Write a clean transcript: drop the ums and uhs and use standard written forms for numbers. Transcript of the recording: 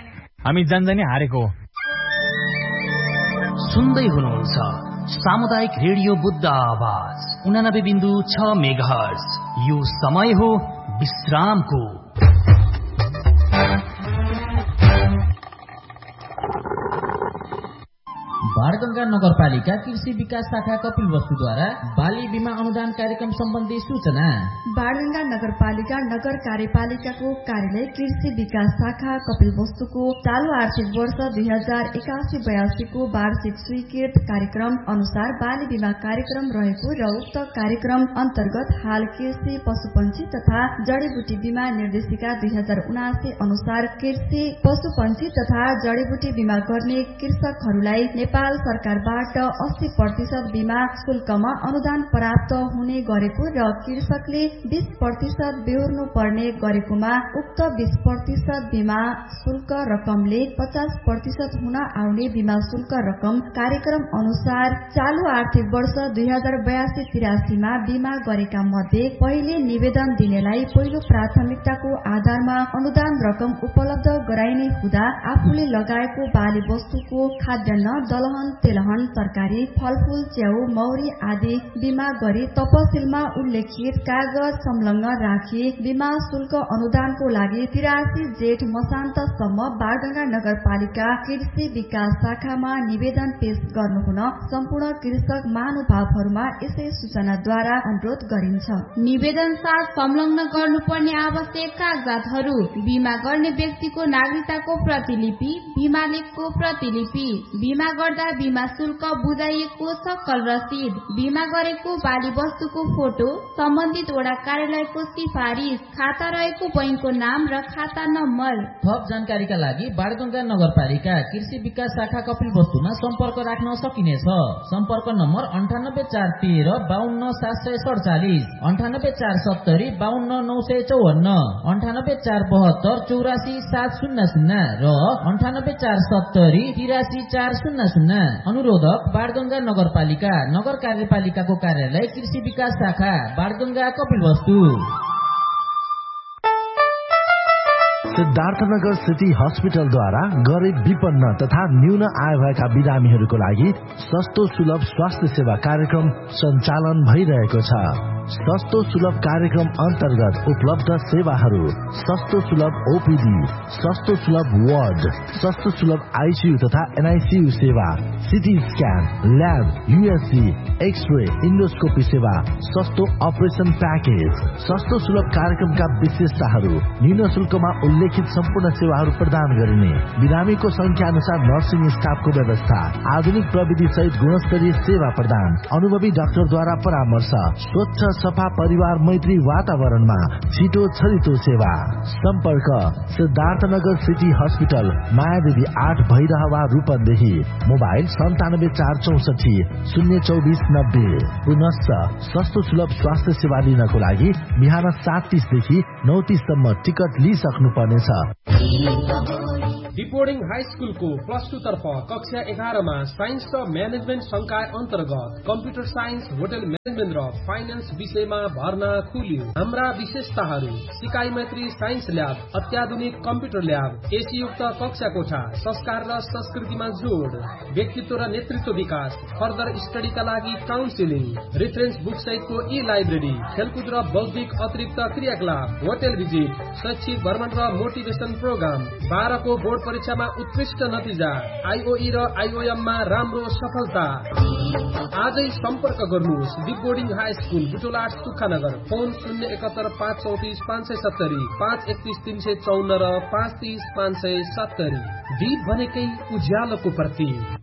हामी जान्जानी हारेको सुन्दै हुनुहुन्छ सामुदायिक रेडियो बुद्ध आवाज 89.6 मेगाहर्ज। यो समय हो विश्रामको। बाणगंगा नगरपालिका कृषि विकास शाखा कपिलवस्तुद्वारा बाली बीमा अनुदान कार्यक्रम सम्बन्धी सूचना। बाणगंगा नगरपालिका नगर कार्यपालिकाको कार्यालय कृषि विकास शाखा कपिलवस्तुको चालू आर्थिक वर्ष 2081-82 को वार्षिक स्वीकृत कार्यक्रम अनुसार बाली बीमा कार्यक्रम रहेको र उक्त कार्यक्रम अन्तर्गत हाल कृषि पशुपन्छी तथा जडीबुटी बीमा निर्देशिका 2079 अनुसार कृषि पशुपन्छी तथा जडीबुटी बीमा गर्ने कृषकहरूलाई नेपाल सरकारबाट 80% बीमा शुल्कमा अनुदान प्राप्त हुने गरेको र कृषकले 20% बेहोर्नु पर्ने गरेकोमा उक्त 20% बीमा शुल्क रकमले 50% हुन आउने बीमा शुल्क रकम कार्यक्रम अनुसार चालू आर्थिक वर्ष 2082-83 मा बीमा गरेका मध्ये पहिले निवेदन दिनेलाई पहिलो प्राथमिकताको आधारमा अनुदान रकम उपलब्ध गराइने हुँदा आफूले लगाएको बाली वस्तुको खाद्यान्न दलहन तेलहन तरकारी फलफूल च्याउ मौरी आदि बीमा गरी तपसिलमा उल्लेखित कागज संलग्न राखी बीमा शुल्क अनुदानको लागि 83 जेठ मसान्तसम्म बाणगंगा नगरपालिका कृषि विकास शाखामा निवेदन पेश गर्नुहुन सम्पूर्ण कृषक महानुभावहरूमा यसै सूचनाद्वारा अनुरोध गरिन्छ। निवेदन साथ संलग्न गर्नुपर्ने आवश्यक कागजातहरू: बीमा गर्ने व्यक्तिको नागरिकताको प्रतिलिपि, बीमा लेखको प्रतिलिपि, बीमा गर्दा बीमा शुल्क बुझाइएको सक्कल रसिद, बीमा गरेको बाली वस्तुको फोटो, सम्बन्धित वडा कार्यालयको सिफारिस, खाता रहेको बैंकको नाम र खाता नम्बर। थप जानकारीका लागि बाणगंगा नगरपालिका कृषि विकास शाखा कपिलवस्तुमा सम्पर्क राख्न सकिनेछ। सम्पर्क नम्बर 98413 52747, 98470 52954, 98472 84700 र 98470 83400। अनुरोधक बाणगंगा नगरपालिका नगर कार्यपालिकाको कार्यालय कृषि विकास शाखा बाणगंगा कपिलवस्तु। सिद्धार्थनगर सिटी हस्पिटलद्वारा गरिब विपन्न तथा न्यून आय भएका बिरामीहरूको लागि सस्तो सुलभ स्वास्थ्य सेवा कार्यक्रम सञ्चालन भइरहेको छ। सस्तो सुलभ कार्यक्रम अन्तर्गत उपलब्ध सेवाहरू: सस्तो सुलभ ओपीडी, सस्तो सुलभ वार्ड, सस्तो सुलभ आईसीयू तथा एनआईसीयू सेवा, CT scan, lab, USG, x-ray, endoscopy सेवा, सस्तो अपरेसन प्याकेज। सस्तो सुलभ कार्यक्रमका विशेषताहरू: न्यून शुल्कमा उल्लेखित सम्पूर्ण सेवाहरू प्रदान गरिने, बिरामीको संख्या अनुसार नर्सिङ स्टाफको व्यवस्था, आधुनिक प्रविधि सहित गुणस्तरीय सेवा प्रदान, अनुभवी डाक्टरद्वारा परामर्श, स्वच्छ सफा परिवार मैत्री वातावरणमा छिटो छरितो सेवा। सम्पर्क Siddharthnagar city hospital, Mayadevi 8 Bhairahawa Rupandehi. Mobile 97464 02490। पुनश्च सस्तो सुलभ स्वास्थ्य सेवा लिनको लागि बिहान 7:30 देखि 9:30 सम्म टिकट लिइसक्नु पर्नेछ। डिपोर्डिङ हाई स्कुलको +2 तर्फ कक्षा 11 मा साइन्स र म्यानेजमेन्ट संकाय अन्तर्गत कम्प्युटर साइन्स, होटल म्यानेजमेन्ट र फाइनान्स विषयमा भर्ना खुल्यो। हाम्रा विशेषताहरू: सिकाइ मैत्री साइन्स ल्याब, अत्याधुनिक कम्प्युटर ल्याब, एसी युक्त कक्षा कोठा, संस्कार र संस्कृतिमा जोड, व्यक्तित्व र नेतृत्व विकास, फर्दर स्टडीका लागि काउन्सिलिङ, रेफरेन्स बुक सहितको ई-लाइब्रेरी, खेलकुद र बौद्धिक अतिरिक्त क्रियाकलाप, होटल भिजिट, शैक्षिक भ्रमण र मोटिभेसन प्रोग्राम। 12 को बोर्ड परीक्षामा उत्कृष्ट नतिजा, आईओई र आईओएममा राम्रो सफलता। आजै सम्पर्क गर्नुहोस् डिपोर्डिङ हाई स्कुल, बुटोलाट, सुक्खानगर। फोन 071 534 570, 531 354 र 530 570। दीप भनेकै उज्यालोको प्रतीक।